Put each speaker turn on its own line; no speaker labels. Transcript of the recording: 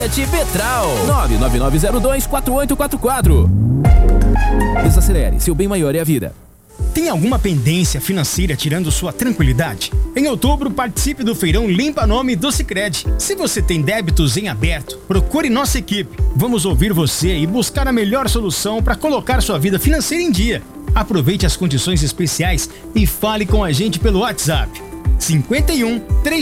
Betral 999024844. Desacelere, seu bem maior é a vida.
Tem alguma pendência financeira tirando sua tranquilidade? Em outubro, participe do feirão Limpa Nome do Sicredi. Se você tem débitos em aberto, procure nossa equipe. Vamos ouvir você e buscar a melhor solução para colocar sua vida financeira em dia. Aproveite as condições especiais e fale com a gente pelo WhatsApp 51